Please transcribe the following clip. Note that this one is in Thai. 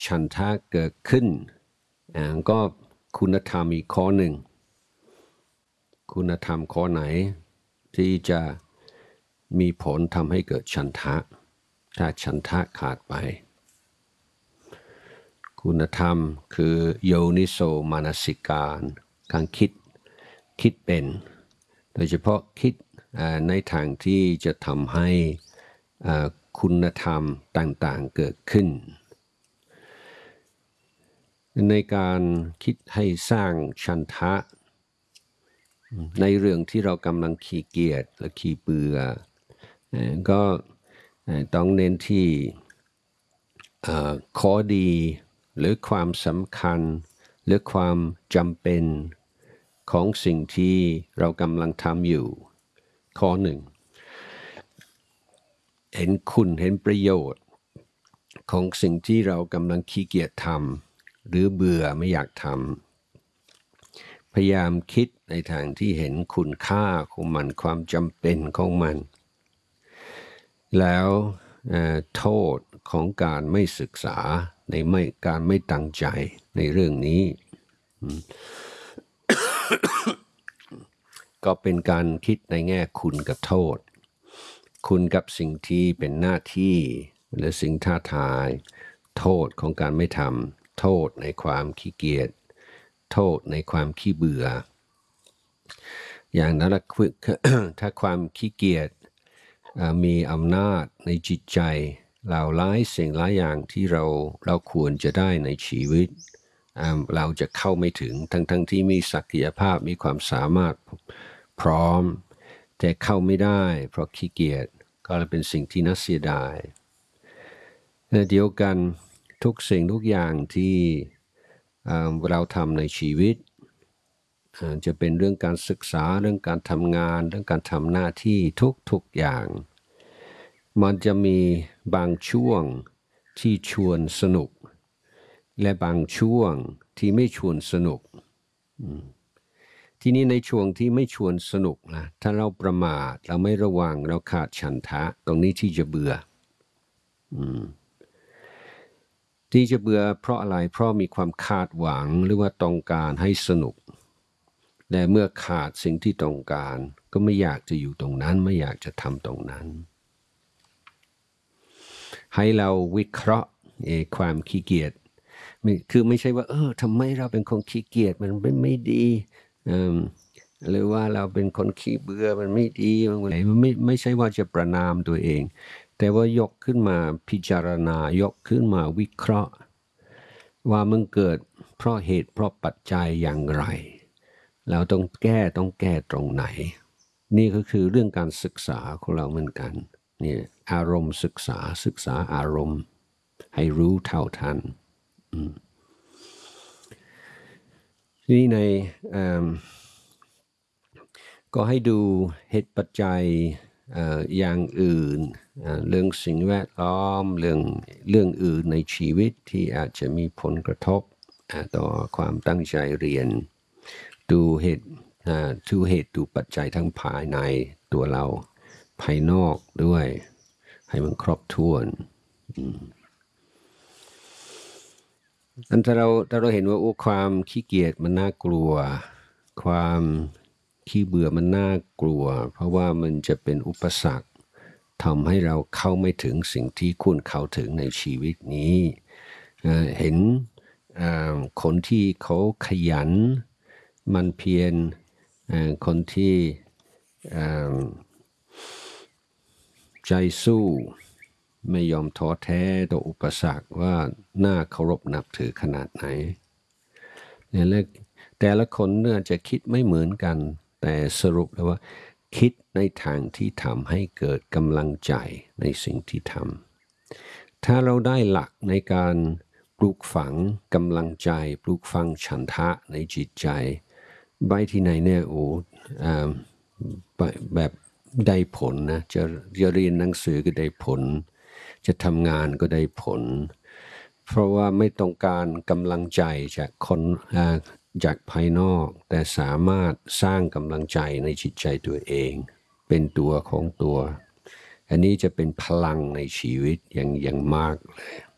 ฉันทะเกิดขึ้นก็คุณธรรมอีกข้อหนึ่งคุณธรรมข้อไหนที่จะมีผลทำให้เกิดฉันทะถ้าฉันทะขาดไปคุณธรรมคือโยนิโสมนสิการการคิดเป็นโดยเฉพาะคิดในทางที่จะทำให้คุณธรรมต่างๆเกิดขึ้นในการคิดให้สร้างฉันทะในเรื่องที่เรากำลังขี้เกียจและขี้เบื่อก็ต้องเน้นที่ข้อดีหรือความสำคัญหรือความจำเป็นของสิ่งที่เรากำลังทำอยู่ข้อหนึ่งเห็นคุณเห็นประโยชน์ของสิ่งที่เรากำลังขี้เกียจทำหรือเบื่อไม่อยากทำพยายามคิดในทางที่เห็นคุณค่าของมันความจำเป็นของมันแล้วโทษของการไม่ศึกษาในการไม่ตั้งใจในเรื่องนี้ ก็เป็นการคิดในแง่คุณกับโทษคุณกับสิ่งที่เป็นหน้าที่หรือสิ่งท้าทายโทษของการไม่ทำโทษในความขี้เกียจโทษในความขี้เบื่ออย่างนั้นถ้าความขี้เกียจมีอำนาจในจิตใจเราหลายสิ่งหลายอย่างที่เราควรจะได้ในชีวิตเราจะเข้าไม่ถึงทั้งที่มีศักยภาพมีความสามารถพร้อมแต่เข้าไม่ได้เพราะขี้เกียจก็เลยเป็นสิ่งที่น่าเสียดายเดียวกันทุกสิ่งทุกอย่างที่เราทำในชีวิตจะเป็นเรื่องการศึกษาเรื่องการทำงานเรื่องการทำหน้าที่ทุกอย่างมันจะมีบางช่วงที่ชวนสนุกและบางช่วงที่ไม่ชวนสนุกทีนี้ในช่วงที่ไม่ชวนสนุกนะถ้าเราประมาทเราไม่ระวังเราขาดฉันทะตรงนี้ที่จะเบื่อที่จะเบื่อเพราะอะไรเพราะมีความคาดหวังหรือว่าต้องการให้สนุกและเมื่อขาดสิ่งที่ต้องการก็ไม่อยากจะอยู่ตรงนั้นไม่อยากจะทำตรงนั้นให้เราวิเคราะห์ความขี้เกียจคือไม่ใช่ว่าทำไมเราเป็นคนขี้เกียจมันไม่ดีหรือว่าเราเป็นคนขี้เบื่อมันไม่ดีมันไม่ใช่ว่าจะประณามตัวเองแต่ว่ายกขึ้นมาพิจารณายกขึ้นมาวิเคราะห์ว่ามันเกิดเพราะเหตุเพราะปัจจัยอย่างไรแล้วต้องแก้ตรงไหนนี่ก็คือเรื่องการศึกษาของเราเหมือนกันนี่อารมณ์ศึกษาอารมณ์ให้รู้เท่าทันนี่ในก็ให้ดูเหตุปัจจัยอย่างอื่นเรื่องสิ่งแวดล้อมเรื่องอื่นในชีวิตที่อาจจะมีผลกระทบต่อความตั้งใจเรียนดูเหตุดูปัจจัยทั้งภายในตัวเราภายนอกด้วยให้มันครบถ้วนอันถ้าเราเห็นว่าความขี้เกียจมันน่ากลัวความขี้เบื่อมันน่ากลัวเพราะว่ามันจะเป็นอุปสรรคทำให้เราเข้าไม่ถึงสิ่งที่ควรเข้าถึงในชีวิตนี้เห็นคนที่เขาขยันมันเพียรคนที่ใจสู้ไม่ยอมท้อแท้ต่ออุปสรรคว่าน่าเคารพนับถือขนาดไหนเนี่ยแต่ละคนเนี่ยจะคิดไม่เหมือนกันแต่สรุปแล้วว่าคิดในทางที่ทำให้เกิดกำลังใจในสิ่งที่ทำถ้าเราได้หลักในการปลูกฝังกำลังใจปลูกฝังฉันทะในจิตใจใบที่ไหนเนี่ยแบบได้ผลนะจะเรียนหนังสือก็ได้ผลจะทำงานก็ได้ผลเพราะว่าไม่ต้องการกำลังใจจากคนจากภายนอกแต่สามารถสร้างกำลังใจในจิตใจตัวเองเป็นตัวของตัวอันนี้จะเป็นพลังในชีวิตอย่างมากเลย